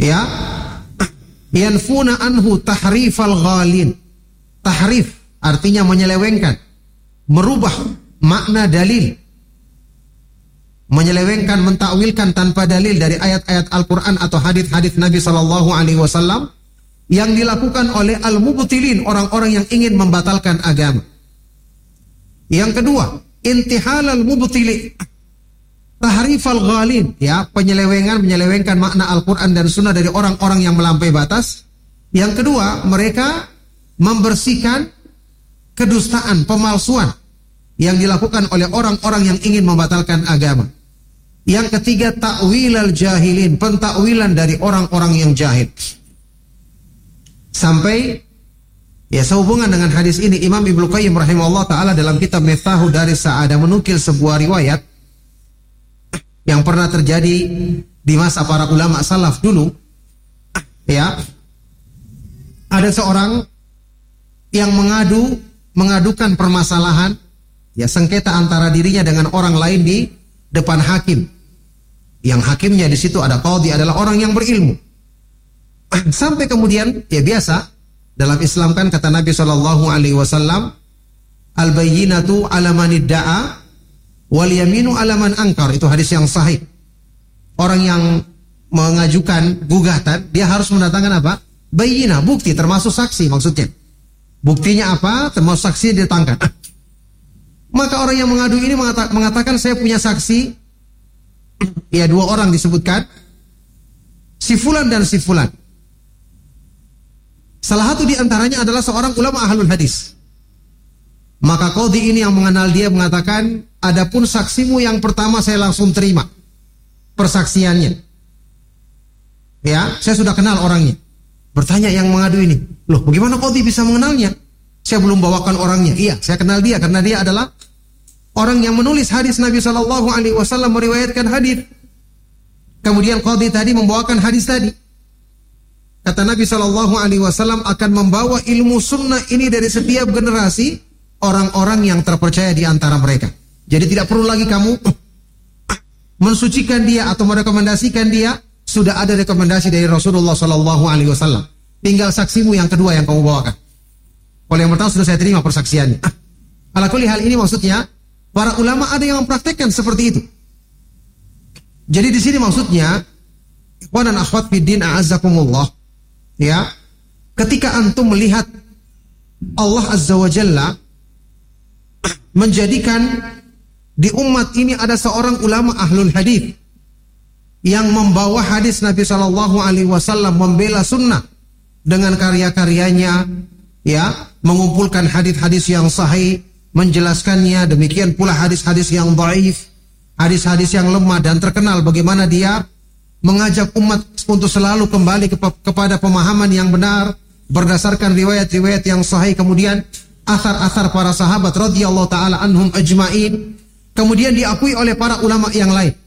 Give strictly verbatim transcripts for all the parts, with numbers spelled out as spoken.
Ya, yanfuna anhu tahrifal ghalin. Tahrif artinya menyelewengkan, merubah makna dalil, menyelewengkan, mentakwilkan tanpa dalil dari ayat-ayat Al-Quran atau hadis-hadis Nabi Sallallahu Alaihi Wasallam yang dilakukan oleh al-mubtilin, orang-orang yang ingin membatalkan agama. Yang kedua, intihal al-mubtili, tahrifal ghalin, ya, penyelewengan, menyelewengkan makna Al-Quran dan Sunnah dari orang-orang yang melampaui batas. Yang kedua, mereka membersihkan kedustaan, pemalsuan yang dilakukan oleh orang-orang yang ingin membatalkan agama. Yang ketiga, ta'wil al-jahilin, pentakwilan dari orang-orang yang jahil. Sampai ya sehubungan dengan hadis ini, Imam Ibnu Qayyim rahimahullah ta'ala dalam kitab Miftahu Daris Sa'adah menukil sebuah riwayat yang pernah terjadi di masa para ulama salaf dulu. Ya, ada seorang yang mengadu, mengadukan permasalahan, ya, sengketa antara dirinya dengan orang lain di depan hakim. Yang hakimnya di situ ada qadhi, adalah orang yang berilmu. Sampai kemudian, ya biasa dalam Islam kan kata Nabi Shallallahu Alaihi Wasallam, al bayyinatu ala man idda'a wal yaminu ala man angkar. Itu hadis yang sahih. Orang yang mengajukan gugatan, dia harus mendatangkan apa? Bayyinah, bukti, termasuk saksi maksudnya. Buktinya apa? Termasuk saksi didatangkan. Maka orang yang mengadu ini mengatakan, saya punya saksi, ya dua orang disebutkan, si fulan dan si fulan. Salah satu di antaranya adalah seorang ulama ahlul hadis. Maka qadhi ini yang mengenal dia mengatakan, adapun saksimu yang pertama saya langsung terima persaksiannya. Ya, saya sudah kenal orangnya. Bertanya yang mengadu ini, loh bagaimana qadhi bisa mengenalnya? Saya belum bawakan orangnya. Iya, saya kenal dia karena dia adalah orang yang menulis hadis Nabi Shallallahu Alaihi Wasallam, meriwayatkan hadis. Kemudian qadhi tadi membawakan hadis tadi. Kata Nabi Shallallahu Alaihi Wasallam akan membawa ilmu sunnah ini dari setiap generasi orang-orang yang terpercaya di antara mereka. Jadi tidak perlu lagi kamu mensucikan dia atau merekomendasikan dia. Sudah ada rekomendasi dari Rasulullah Shallallahu Alaihi Wasallam. Tinggal saksimu yang kedua yang kamu bawakan. Kalau yang pertama sudah saya terima persaksiannya. Ala kulli hal ini maksudnya para ulama ada yang mempraktekkan seperti itu. Jadi di sini maksudnya, ikhwan dan akhwat fiddin a'azzakumullah. Ya, ketika antum melihat Allah Azza wa Jalla menjadikan di umat ini ada seorang ulama ahlul hadis yang membawa hadis Nabi Shallallahu Alaihi Wasallam, membela sunnah dengan karya-karyanya, ya, mengumpulkan hadis-hadis yang sahih, menjelaskannya. Demikian pula hadis-hadis yang dhaif, hadis-hadis yang lemah, dan terkenal bagaimana dia mengajak umat untuk selalu kembali kepada pemahaman yang benar berdasarkan riwayat-riwayat yang sahih, kemudian athar-athar para sahabat radhiyallahu taala anhum ajmain, kemudian diakui oleh para ulama yang lain.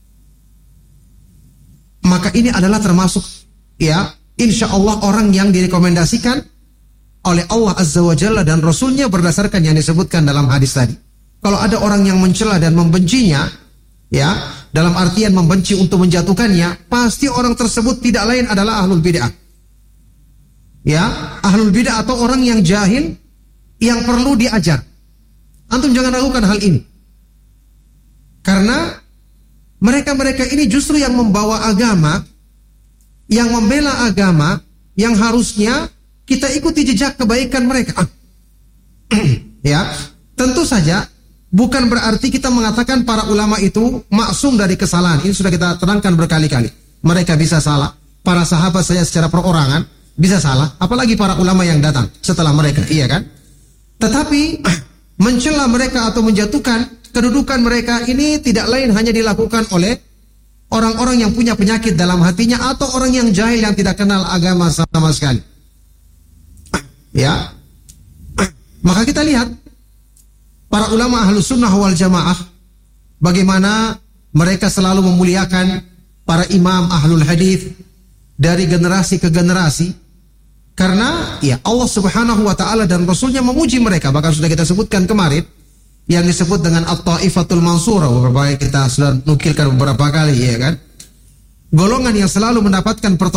Maka ini adalah termasuk, ya, insya Allah orang yang direkomendasikan oleh Allah Azza wa Jalla dan Rasulnya berdasarkan yang disebutkan dalam hadis tadi. Kalau ada orang yang mencela dan membencinya, ya, dalam artian membenci untuk menjatuhkannya, pasti orang tersebut tidak lain adalah ahlul bid'ah. Ya, ahlul bid'ah atau orang yang jahil yang perlu diajar. Antum jangan lakukan hal ini. Karena mereka-mereka ini justru yang membawa agama, yang membela agama, yang harusnya kita ikuti jejak kebaikan mereka. Ya, tentu saja bukan berarti kita mengatakan para ulama itu maksum dari kesalahan. Ini sudah kita terangkan berkali-kali. Mereka bisa salah. Para sahabat saja secara perorangan bisa salah. Apalagi para ulama yang datang setelah mereka. Iya kan? Tetapi mencela mereka atau menjatuhkan kedudukan mereka ini tidak lain hanya dilakukan oleh orang-orang yang punya penyakit dalam hatinya atau orang yang jahil yang tidak kenal agama sama sekali. Ya, maka kita lihat para ulama ahlus sunnah wal jamaah, bagaimana mereka selalu memuliakan para imam ahlul hadis dari generasi ke generasi, karena ya Allah subhanahu wa ta'ala dan Rasulnya memuji mereka. Bahkan sudah kita sebutkan kemarin yang disebut dengan at-taifatul mansurah, beberapa kita sudah nukilkan beberapa kali, ya kan, golongan yang selalu mendapatkan pertolongan